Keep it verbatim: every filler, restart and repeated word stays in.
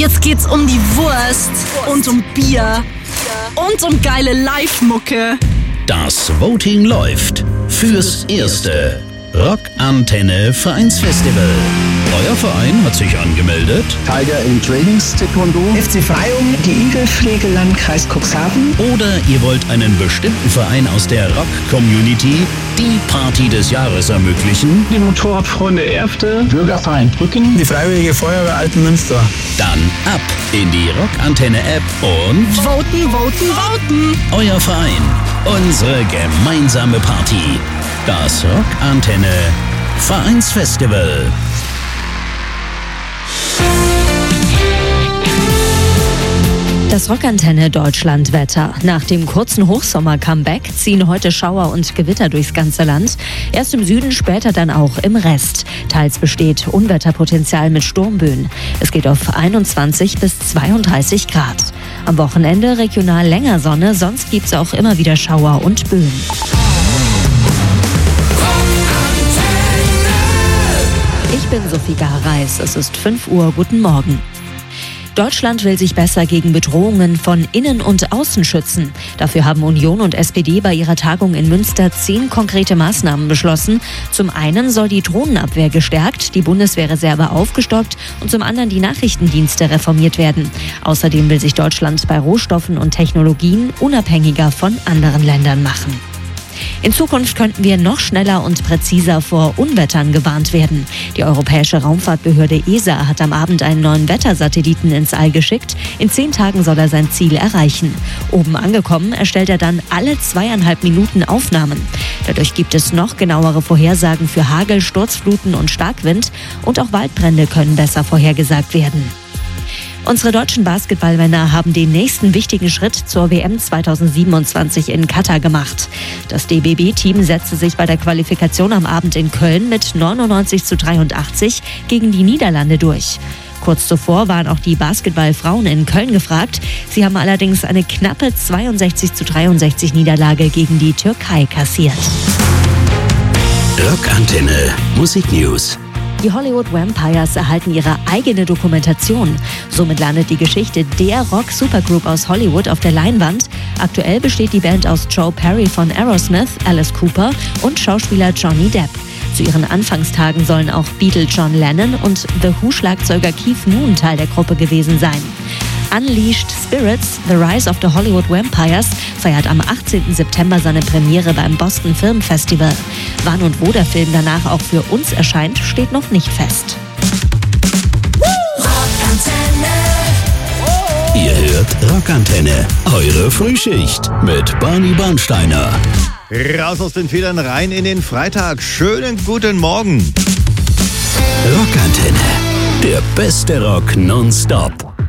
Jetzt geht's um die Wurst und um Bier und um geile Live-Mucke. Das Voting läuft fürs erste Rockantenne Vereinsfestival. Euer Verein hat sich angemeldet. Tiger in Trainings Taekwondo. F C Freyung, die Igelpflege Landkreis Cuxhaven. Oder ihr wollt einen bestimmten Verein aus der Rock-Community die Party des Jahres ermöglichen. Die Motorradfreunde Erfte. Bürgerverein Brücken. Die Freiwillige Feuerwehr Altenmünster. Dann ab in die Rockantenne-App und voten, voten, voten. Euer Verein, unsere gemeinsame Party. Das Rockantenne Vereinsfestival. Das Rockantenne Deutschlandwetter. Nach dem kurzen Hochsommer-Comeback ziehen heute Schauer und Gewitter durchs ganze Land. Erst im Süden, später dann auch im Rest. Teils besteht Unwetterpotenzial mit Sturmböen. Es geht auf einundzwanzig bis zweiunddreißig Grad. Am Wochenende regional länger Sonne, sonst gibt es auch immer wieder Schauer und Böen. Ich bin Sophie Gar-Reis. Es ist fünf Uhr. Guten Morgen. Deutschland will sich besser gegen Bedrohungen von innen und außen schützen. Dafür haben Union und S P D bei ihrer Tagung in Münster zehn konkrete Maßnahmen beschlossen. Zum einen soll die Drohnenabwehr gestärkt, die Bundeswehrreserve aufgestockt und zum anderen die Nachrichtendienste reformiert werden. Außerdem will sich Deutschland bei Rohstoffen und Technologien unabhängiger von anderen Ländern machen. In Zukunft könnten wir noch schneller und präziser vor Unwettern gewarnt werden. Die Europäische Raumfahrtbehörde E S A hat am Abend einen neuen Wettersatelliten ins All geschickt. In zehn Tagen soll er sein Ziel erreichen. Oben angekommen erstellt er dann alle zweieinhalb Minuten Aufnahmen. Dadurch gibt es noch genauere Vorhersagen für Hagel, Sturzfluten und Starkwind. Und auch Waldbrände können besser vorhergesagt werden. Unsere deutschen Basketballmänner haben den nächsten wichtigen Schritt zur W M zweitausendsiebenundzwanzig in Katar gemacht. Das D B B-Team setzte sich bei der Qualifikation am Abend in Köln mit neunundneunzig zu dreiundachtzig gegen die Niederlande durch. Kurz zuvor waren auch die Basketballfrauen in Köln gefragt. Sie haben allerdings eine knappe zweiundsechzig zu dreiundsechzig Niederlage gegen die Türkei kassiert. Rockantenne Musik News. Die Hollywood Vampires erhalten ihre eigene Dokumentation. Somit landet die Geschichte der Rock-Supergroup aus Hollywood auf der Leinwand. Aktuell besteht die Band aus Joe Perry von Aerosmith, Alice Cooper und Schauspieler Johnny Depp. Zu ihren Anfangstagen sollen auch Beatle John Lennon und The Who-Schlagzeuger Keith Moon Teil der Gruppe gewesen sein. Unleashed Spirits, The Rise of the Hollywood Vampires feiert am achtzehnten September seine Premiere beim Boston Film Festival. Wann und wo der Film danach auch für uns erscheint, steht noch nicht fest. Ihr hört Rockantenne, eure Frühschicht mit Barney Bernsteiner. Raus aus den Federn, rein in den Freitag. Schönen guten Morgen. Rockantenne, der beste Rock nonstop.